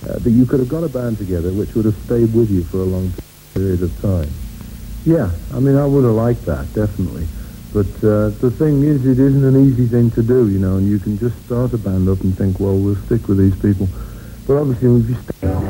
that you could have got a band together which would have stayed with you for a long period of time. Yeah, I mean, I would have liked that, definitely. But the thing is, it isn't an easy thing to do, and you can just start a band up and think, well, we'll stick with these people. But obviously, if you